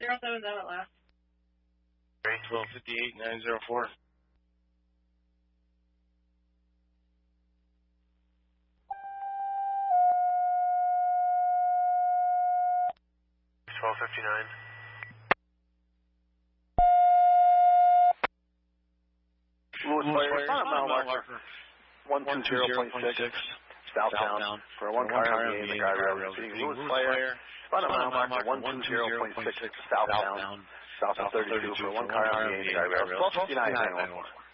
070 last. 1258-904. Lewis Fire, mile marker 120.6, southbound, for one car on the guide rail, Lewis Fire, about a mile marker 120.6, southbound, south of 32, for one car on the guide rail, 1259.